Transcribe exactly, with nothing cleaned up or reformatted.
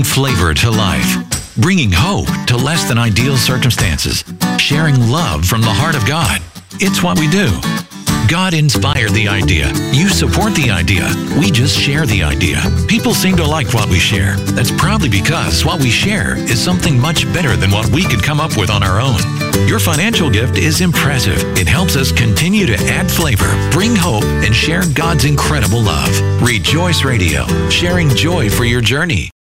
flavor to life, bringing hope to less than ideal circumstances, sharing love from the heart of God. It's what we do. God inspired the idea. You support the idea. We just share the idea. People seem to like what we share. That's probably because what we share is something much better than what we could come up with on our own. Your financial gift is impressive. It helps us continue to add flavor, bring hope, and share God's incredible love. Rejoice Radio, sharing joy for your journey.